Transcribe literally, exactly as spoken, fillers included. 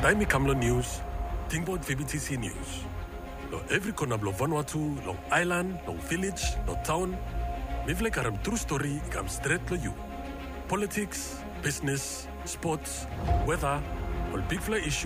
Daimi Kamlo News, Tingbo V B T C News. Lo every corner of Vanuatu, long island, long village, long town. Mivle karam true story ikam straight to you. Politics, business, sports, weather, all big fly issues.